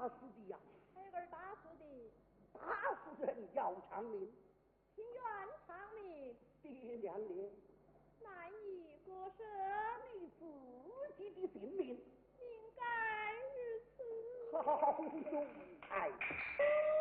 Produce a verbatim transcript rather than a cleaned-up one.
打死的呀？ 孩儿打死的。 打死人要偿命， 情愿偿命。 爹娘的， 奈你割舍你自己的性命， 应该如此。 好奴才。